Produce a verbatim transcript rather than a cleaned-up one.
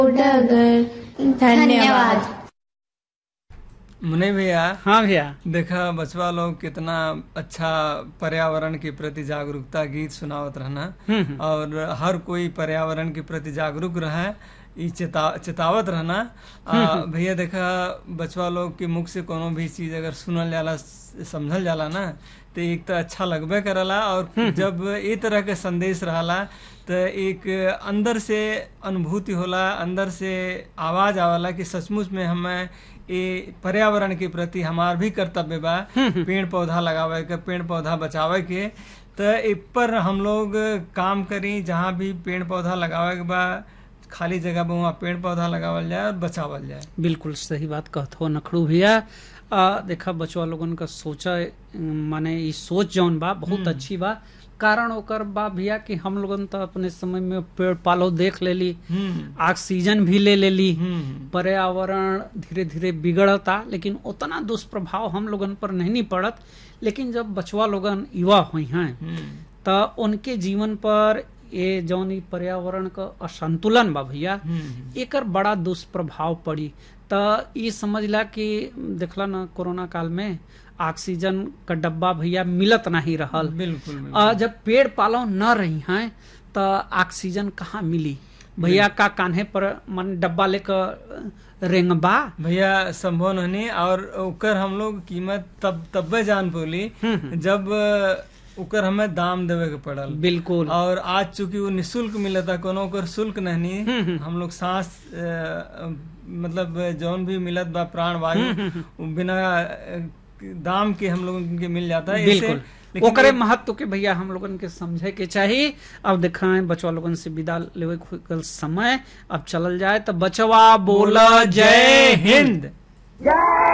डगर। धन्यवाद। मुने भैया। हाँ भैया। देखा बचवा लोग कितना अच्छा पर्यावरण के प्रति जागरूकता गीत सुनावत रहना और हर कोई पर्यावरण के प्रति जागरूक रहे ई चेता चेतावत रहना। भैया देखा बचवा लोग के मुख से कोनो भी चीज अगर सुनल जाला समझल जाला ना तो एक तो अच्छा लगबे करला और जब ए तरह के संदेश रहला तो एक अंदर से अनुभूति होला, अंदर से आवाज आवाला कि सचमुच में हमें ये पर्यावरण के प्रति हमार भी कर्तव्य बा पेड़ पौधा लगावे के, पेड़ पौधा बचावे के। तो इ पर हम लोग काम करी, जहाँ भी पेड़ पौधा लगावे के बा खाली जगह पे वहाँ पेड़ पौधा लगावल जाए और बचावल जाए। बिल्कुल सही बात कहत हो नखड़ू भैया। आ, देखा बचवा लोगन का सोचा माने ये सोच जौन बा बहुत अच्छी बा। कारण ओकर बा भैया कि हम लोगन तो अपने समय में पेड़ पालो देख लेली, ऑक्सीजन भी ले लेली, पर्यावरण धीरे धीरे बिगड़ता लेकिन उतना दुष्प्रभाव हम लोगन पर नहीं पड़त। लेकिन जब बचवा लोगन युवा हुई हैं तो उनके जीवन पर ये जौन पर्यावरण का असंतुलन बा भैया एकर बड़ा दुष्प्रभाव पड़ी। तो ये समझला कि देखला ना कोरोना काल में ऑक्सीजन का डब्बा भैया मिलत नहीं रहल। बिल्कुल, बिल्कुल। जब पेड़ पालो न रही हैं तो ऑक्सीजन कहाँ मिली भैया? का कान्हे पर मन डब्बा लेकर रेंगबा भैया संभव नहीं। और ओकर हम लोग कीमत तब तब्बे जान पोली जब ओकर हमें दाम देवे के पड़ल। बिल्कुल। और आज चूंकि वो निःशुल्क मिलता, कोनो ओकर शुल्क नहीं, हम लोग सांस आ, मतलब जौन भी मिलत बा प्राण वायु बिना दाम के हम लोगन के मिल जाता है। बिल्कुल। ओकरे महत्व के भैया हम लोगन के समझे के चाहिए। अब दिखाएं बचवा लोगन से विदा लेवे के समय अब चलल जाए तो बचवा बोला जय हिंद।